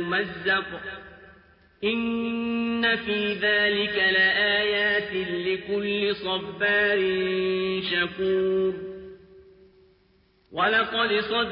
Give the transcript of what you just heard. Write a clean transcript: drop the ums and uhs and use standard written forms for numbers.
يُمَزَّقُ إِنَّ فِي ذَلِكَ لَآيَاتٍ لِكُلِّ صَبَّارٍ شَكُورٍ